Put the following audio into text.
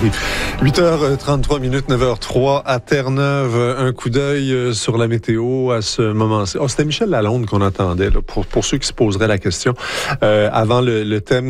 8h33, 9h03 à Terre-Neuve. Un coup d'œil sur la météo à ce moment-ci. C'était Michel Lalonde qu'on attendait là, pour ceux qui se poseraient la question avant le thème